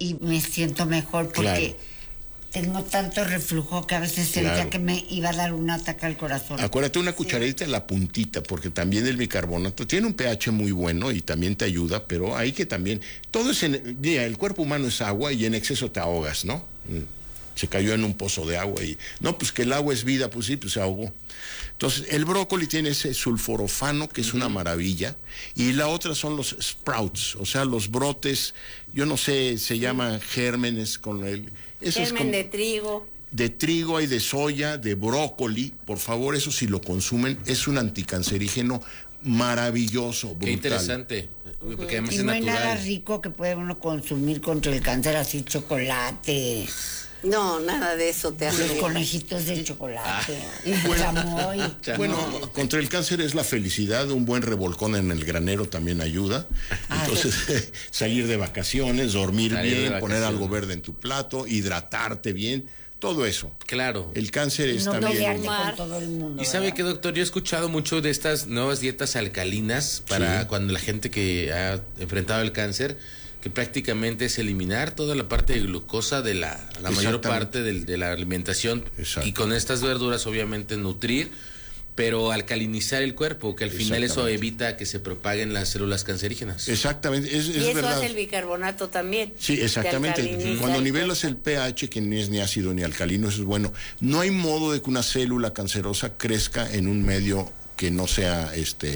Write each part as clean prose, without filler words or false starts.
y me siento mejor porque tengo tanto reflujo que a veces sentía que me iba a dar un ataque al corazón. Acuérdate, una cucharadita en la puntita, porque también el bicarbonato tiene un pH muy bueno y también te ayuda, pero hay que también, todo es mira, el cuerpo humano es agua y en exceso te ahogas, ¿no? Se cayó en un pozo de agua y, no, pues que el agua es vida, pues sí, pues se ahogó. Entonces, el brócoli tiene ese sulforofano, que es una maravilla, y la otra son los sprouts, o sea, los brotes, yo no sé, se llaman gérmenes con el... Germen de trigo. De trigo y de soya, de brócoli, por favor, eso si lo consumen, es un anticancerígeno maravilloso, brutal. Qué interesante, porque además y es no hay natural. nada rico que puede uno consumir contra el cáncer, así chocolate. No, nada de eso te hace. Los conejitos de chocolate. Chamoy. Bueno, contra el cáncer es la felicidad, un buen revolcón en el granero también ayuda. Entonces, salir de vacaciones, dormir bien, poner algo verde en tu plato, hidratarte bien, todo eso. Claro. El cáncer es también... con todo el mundo, Y sabe que, doctor, yo he escuchado mucho de estas nuevas dietas alcalinas para cuando la gente que ha enfrentado el cáncer, que prácticamente es eliminar toda la parte de glucosa de la mayor parte de la alimentación. Exacto. Y con estas verduras obviamente nutrir, pero alcalinizar el cuerpo, que al final eso evita que se propaguen las células cancerígenas. Exactamente, es y eso verdad. hace el bicarbonato también. Sí, exactamente. Cuando nivelas el pH, que ni es ni ácido ni alcalino, eso es bueno. No hay modo de que una célula cancerosa crezca en un medio que no sea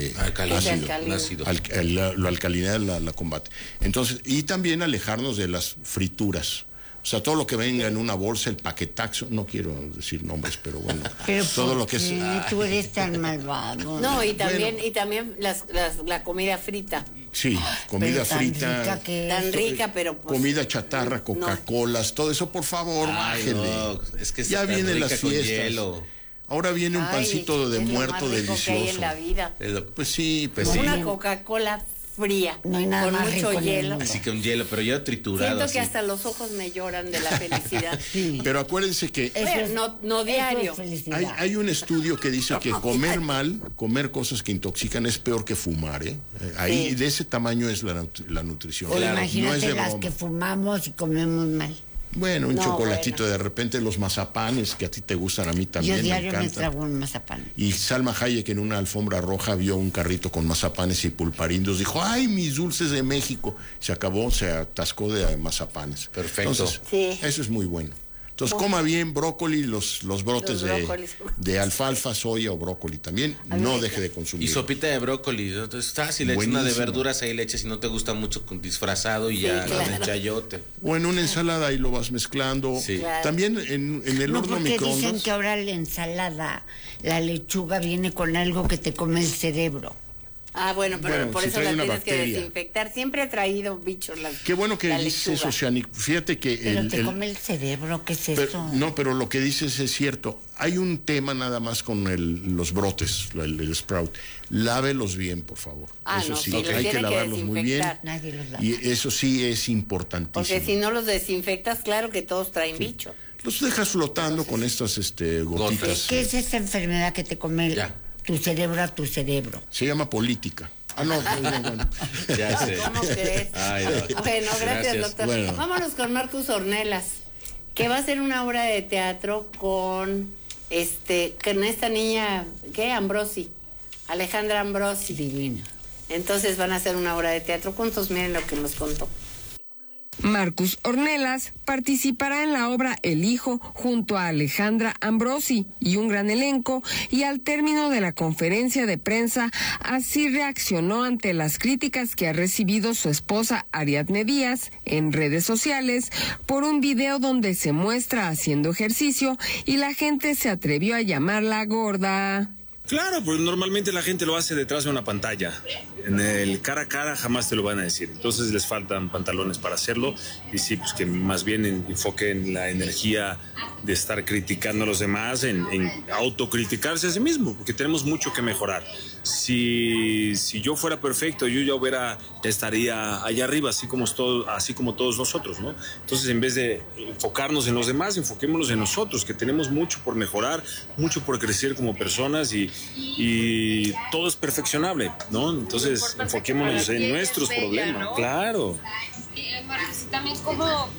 ácido. La alcalinidad la combate. Entonces, y también alejarnos de las frituras. O sea, todo lo que venga en una bolsa, el paquetaxo, no quiero decir nombres, pero bueno, pero todo lo que es... tú eres tan malvado. No, y también, la comida frita. Sí, comida frita. Tan rica, pero pues, comida chatarra, Coca-Colas, todo eso, por favor, bájele. No, es que ya vienen las fiestas. Hielo. Ahora viene un pancito de muerto delicioso. Que hay en la vida. Pues sí, pues Como sí. una Coca-Cola fría, no hay nada con más mucho rico hielo. Así que un hielo, pero ya triturado. Siento que hasta los ojos me lloran de la felicidad. Sí. Pero acuérdense que no diario. Hay un estudio que dice que comer mal, comer cosas que intoxican es peor que fumar, ¿eh? Ahí de ese tamaño es la nutrición. O imagínate no es de las broma. que fumamos y comemos mal. Bueno, un chocolatito, de repente los mazapanes que a ti te gustan, a mí también. Yo diario me me trago un mazapán. Y Salma Hayek en una alfombra roja vio un carrito con mazapanes y pulparindos, dijo, ¡ay, mis dulces de México! Se acabó, se atascó de mazapanes. Perfecto. Entonces, eso es muy bueno. Entonces, coma bien brócoli, los brotes de alfalfa, soya o brócoli también, no deje de consumir. Y sopita de brócoli, entonces fácil, le echas una de verduras, ahí le echas, si no te gusta mucho disfrazado y ya de chayote. O en una ensalada y lo vas mezclando. Sí. También en el horno microondas. Dicen que ahora la ensalada, la lechuga viene con algo que te come el cerebro. Ah, bueno, pero por eso la tienes que desinfectar. Siempre ha traído bichos la Qué bueno que dices eso, Shani. Fíjate que... Pero te come el cerebro, ¿qué es eso? No, pero lo que dices es cierto. Hay un tema nada más con los brotes, el sprout. Lávelos bien, por favor. Eso sí, hay que lavarlos muy bien. Nadie los lava. Y eso sí es importantísimo. Porque si no los desinfectas, claro que todos traen bicho. Los dejas flotando con estas gotitas. ¿Qué es esta enfermedad que te come tu cerebro a tu cerebro? Se llama política. Ah, no, bueno. Ya sé. ¿Cómo crees? Ay, no. Bueno, gracias, doctor. Bueno. Vámonos con Marcus Ornelas, que va a hacer una obra de teatro con esta niña, ¿qué? Ambrosi, Alejandra Ambrosi. Divina. Entonces van a hacer una obra de teatro juntos, miren lo que nos contó. Marcus Ornelas participará en la obra El Hijo junto a Alejandra Ambrosi y un gran elenco, y al término de la conferencia de prensa así reaccionó ante las críticas que ha recibido su esposa Ariadne Díaz en redes sociales por un video donde se muestra haciendo ejercicio y la gente se atrevió a llamarla gorda. Claro, pues normalmente la gente lo hace detrás de una pantalla. En el cara a cara jamás te lo van a decir. Entonces les faltan pantalones para hacerlo. Y sí, pues que más bien enfoquen la energía de estar criticando a los demás en autocriticarse a sí mismo, porque tenemos mucho que mejorar. Si yo fuera perfecto, yo ya estaría allá arriba, así como todos nosotros, ¿no? Entonces, en vez de enfocarnos en los demás, enfoquémonos en nosotros, que tenemos mucho por mejorar, mucho por crecer como personas y todo es perfeccionable, ¿no? Entonces, enfoquémonos en nuestros problemas. Claro. También como